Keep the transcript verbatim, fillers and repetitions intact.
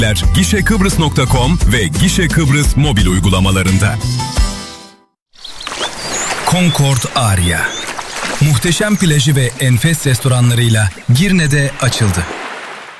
gişe kıbrıs nokta com ve Gişe Kıbrıs mobil uygulamalarında. Concord Aria. Muhteşem plajı ve enfes restoranlarıyla Girne'de açıldı.